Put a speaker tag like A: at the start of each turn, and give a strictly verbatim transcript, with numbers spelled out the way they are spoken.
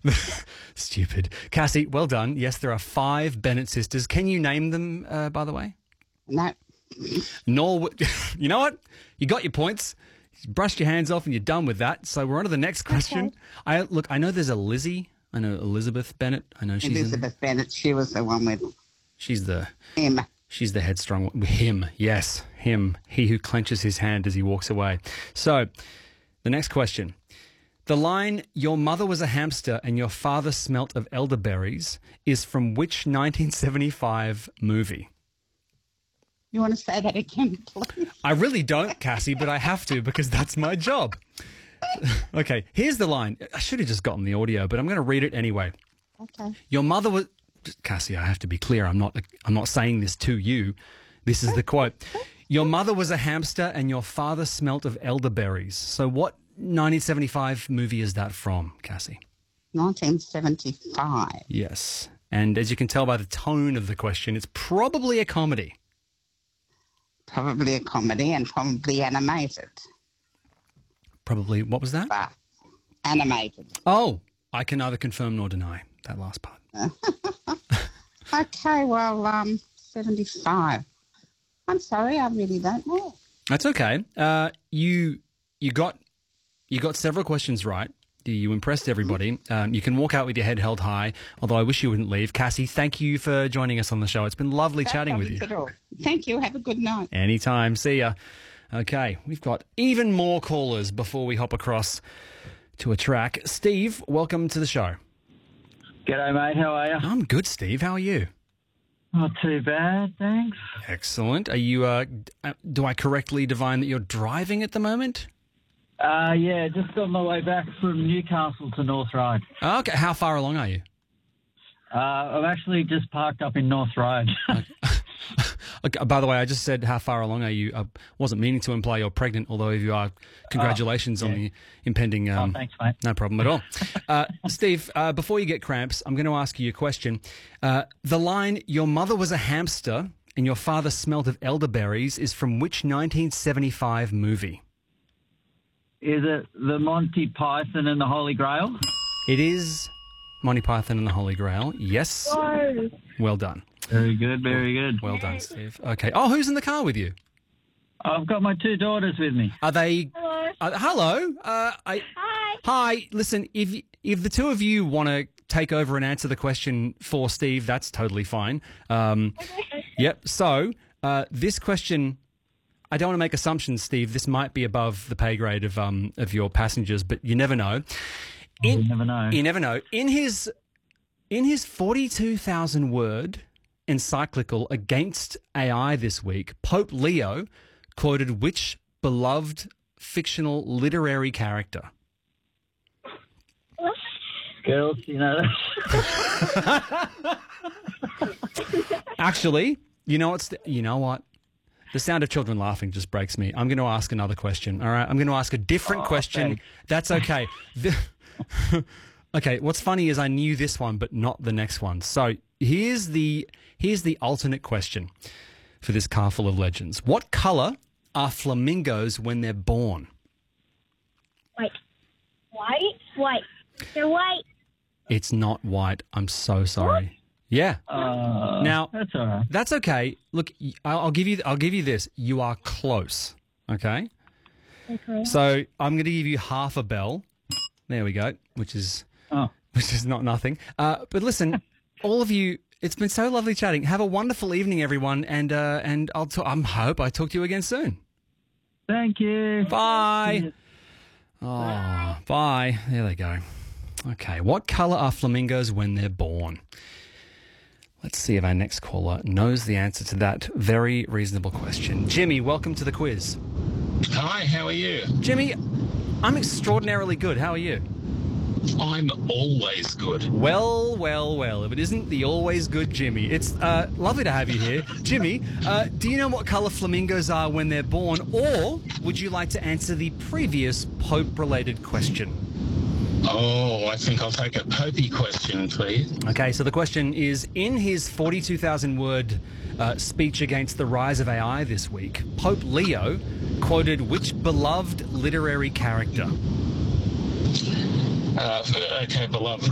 A: Stupid. Cassie, well done. Yes, there are five Bennett sisters. Can you name them, uh, by the way?
B: No.
A: Nor, w- you know what? You got your points. You brushed your hands off and you're done with that. So we're on to the next question.
B: Okay.
A: I Look, I know there's a Lizzie. I know Elizabeth Bennett. I know she's
B: Elizabeth
A: in,
B: Bennett, she was the one with
A: she's the
B: him.
A: she's the headstrong one. Him, yes, him. He who clenches his hand as he walks away. So, the next question. The line, "Your mother was a hamster and your father smelt of elderberries," is from which nineteen seventy-five movie?
B: You want to say that again, please?
A: I really don't, Cassie, but I have to because that's my job. Okay, here's the line. I should have just gotten the audio, but I'm going to read it anyway.
B: Okay.
A: Your mother was... Cassie, I have to be clear. I'm not I'm not saying this to you. This is the quote. Your mother was a hamster and your father smelt of elderberries. So what nineteen seventy-five movie is that from, Cassie?
B: nineteen seventy-five.
A: Yes. And as you can tell by the tone of the question, it's probably a comedy.
B: Probably a comedy and probably animated.
A: Probably, what was that?
B: But animated.
A: Oh, I can neither confirm nor deny that last part.
B: Okay, well, um, seventy-five. I'm sorry, I really don't know.
A: That's okay. Uh, you you got you got several questions right. You impressed everybody. Um, you can walk out with your head held high, although I wish you wouldn't leave. Cassie, thank you for joining us on the show. It's been lovely
B: No
A: chatting with you.
B: problems at all. Thank you. Have a good night.
A: Anytime. See ya. Okay, we've got even more callers before we hop across to a track. Steve, welcome to the show.
C: G'day, mate. How are you?
A: I'm good, Steve. How are you?
C: Not too bad, thanks.
A: Excellent. Are you? Uh, d- do I correctly divine that you're driving at the moment?
C: Uh, yeah, just on my way back from Newcastle to North Ryde.
A: Okay. How far along are you?
C: Uh, I'm actually just parked up in North Ryde.
A: Okay, by the way, I just said how far along are you? I wasn't meaning to imply you're pregnant, although if you are, congratulations
C: Oh, yeah.
A: on the impending... Um,
C: oh, thanks, mate.
A: No problem at all. Uh, Steve, uh, before you get cramps, I'm going to ask you a question. Uh, the line, "Your mother was a hamster and your father smelt of elderberries," is from which nineteen seventy-five movie?
C: Is it the Monty Python and the Holy Grail?
A: It is Monty Python and the Holy Grail. Yes.
D: No.
A: Well done.
C: Very good, very good.
A: Well done, Steve. Okay. Oh, who's in the car with you?
C: I've got my two daughters with me.
A: Are they...
D: Hello.
A: Uh, hello. Uh, I,
D: Hi.
A: hi. Listen, if if the two of you want to take over and answer the question for Steve, that's totally fine. Um, yep. So uh, this question, I don't want to make assumptions, Steve. This might be above the pay grade of um of your passengers, but you never know. In,
C: You never know.
A: You never know. In his in his forty-two thousand word encyclical Against A I this week, Pope Leo quoted which beloved fictional literary character?
C: Girls, you know.
A: Actually, you know what's the, you know what? The sound of children laughing just breaks me. I'm going to ask another question. All right, I'm going to ask a different
C: Oh,
A: question.
C: thanks.
A: That's okay. The- okay, what's funny is I knew this one, but not the next one. So here's the here's the alternate question for this car full of legends. What color are flamingos when they're born?
D: Wait. White? White. They're white.
A: It's not white. I'm so sorry. Yeah.
C: Uh,
A: Now-
C: that's all right.
A: That's okay. Look, y- I'll I'll give you. I'll give you this. You are close. Okay.
D: Okay.
A: So I'm going to give you half a bell. There we go. Which is
C: Oh,
A: which is not nothing. Uh, but listen, all of you. It's been so lovely chatting. Have a wonderful evening, everyone. And uh, and I'll. T- I hope I talk to you again soon.
C: thank you.
A: Bye. Oh, bye. There they go. Okay. What colour are flamingos when they're born? Let's see if our next caller knows the answer to that very reasonable question. Jimmy, welcome to the quiz.
E: Hi, how are you?
A: Jimmy, I'm extraordinarily good. How are you?
E: I'm always good.
A: Well, well, well. If it isn't the always good Jimmy, it's uh, lovely to have you here. Jimmy, uh, do you know what colour flamingos are when they're born, or would you like to answer the previous Pope-related question?
E: Oh, I think I'll take a Popey question, please.
A: Okay, so the question is, in his forty-two thousand word uh, speech against the rise of A I this week, Pope Leo quoted which beloved literary character?
E: Uh, okay, beloved.